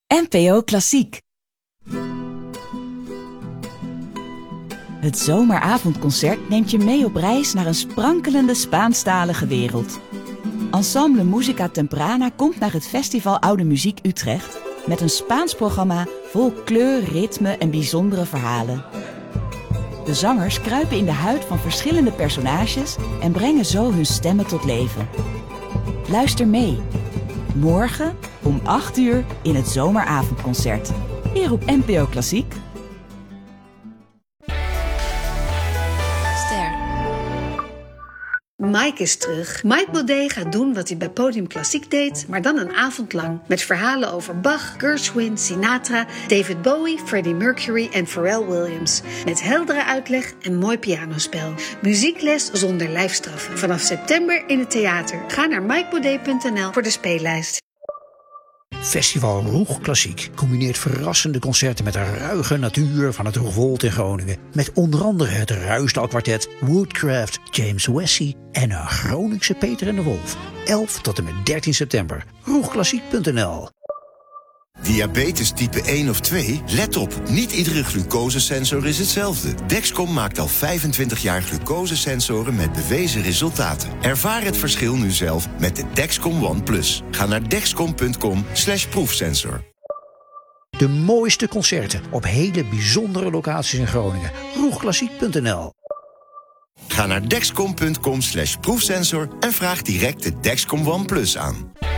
NPO Klassiek. Het zomeravondconcert neemt je mee op reis naar een sprankelende Spaanstalige wereld. Ensemble Musica Temprana komt naar het Festival Oude Muziek Utrecht met een Spaans programma vol kleur, ritme en bijzondere verhalen. De zangers kruipen in de huid van verschillende personages en brengen zo hun stemmen tot leven. Luister mee. Morgen om 8 uur in het zomeravondconcert. Hier op NPO Klassiek. Mike is terug. Mike Baudet gaat doen wat hij bij Podium Klassiek deed, maar dan een avond lang. Met verhalen over Bach, Gershwin, Sinatra, David Bowie, Freddie Mercury en Pharrell Williams. Met heldere uitleg en mooi pianospel. Muziekles zonder lijfstraffen. Vanaf september in het theater. Ga naar mikebaudet.nl voor de speellijst. Festival Roeg Klassiek combineert verrassende concerten met de ruige natuur van het Roegwold in Groningen. Met onder andere het Ruisdaal-kwartet, Woodcraft, James Wessie en een Groningse Peter en de Wolf. 11 tot en met 13 september. Roegklassiek.nl. Diabetes type 1 of 2? Let op, niet iedere glucosesensor is hetzelfde. Dexcom maakt al 25 jaar glucosesensoren met bewezen resultaten. Ervaar het verschil nu zelf met de Dexcom One Plus. Ga naar dexcom.com/proefsensor. De mooiste concerten op hele bijzondere locaties in Groningen. Roegklassiek.nl. Ga naar dexcom.com/proefsensor en vraag direct de Dexcom One Plus aan.